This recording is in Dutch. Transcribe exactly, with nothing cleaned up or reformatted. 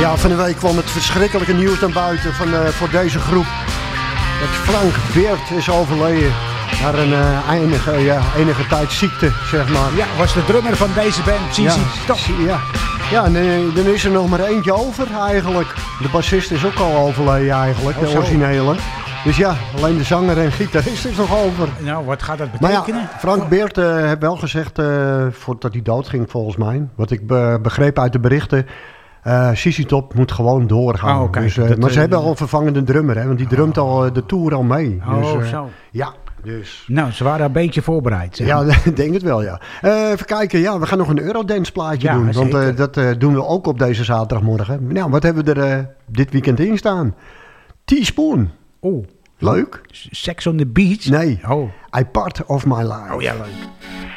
Ja, van de week kwam het verschrikkelijke nieuws naar buiten van, uh, voor deze groep. Dat Frank Beert is overleden. Naar een uh, enige, ja, enige tijd ziekte, zeg maar. Ja, was de drummer van deze band, Zizi Top. Ja, ja en, uh, dan is er nog maar eentje over eigenlijk. De bassist is ook al overleden eigenlijk, oh, de originele. Dus ja, alleen de zanger en gitarist is nog over. Nou, wat gaat dat betekenen? Maar ja, Frank Beert uh, heeft wel gezegd, uh, voordat hij doodging volgens mij, wat ik be- begreep uit de berichten, uh, Zizi Top moet gewoon doorgaan. Oh, kijk, dus, uh, dat, maar ze uh, hebben al een vervangende drummer, hè, want die drumt oh. al uh, de tour al mee. Oh, dus, uh, zo. Ja. Dus. Nou, ze waren een beetje voorbereid. Zeg. Ja, ik denk het wel, ja. Uh, even kijken, ja, we gaan nog een Eurodance plaatje ja, doen. Zeker. Want uh, dat uh, doen we ook op deze zaterdagmorgen. Nou, wat hebben we er uh, dit weekend in staan? Teaspoon. Oh. Leuk. Sex on the Beach? Nee. Oh. I Part of My Life. Oh ja, leuk.